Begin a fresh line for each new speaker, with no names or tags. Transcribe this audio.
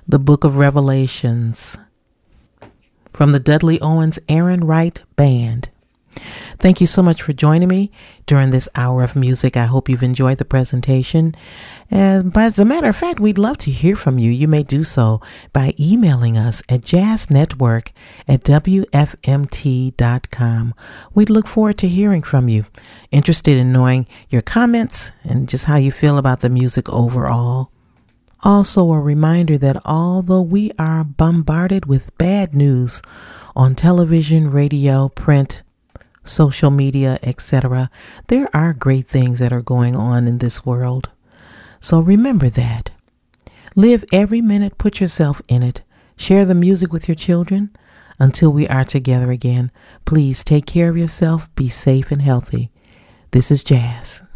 the Book of Revelations from the Dudley Owens Aaron Wright Band. Thank you so much for joining me during this hour of music. I hope you've enjoyed the presentation. But as a matter of fact, we'd love to hear from you. You may do so by emailing us at jazznetwork@wfmt.com. We'd look forward to hearing from you. Interested in knowing your comments and just how you feel about the music overall. Also, a reminder that although we are bombarded with bad news on television, radio, print, social media, etc., there are great things that are going on in this world. So remember that. Live every minute, put yourself in it. Share the music with your children. Until we are together again, please take care of yourself, be safe and healthy. This is Jazz.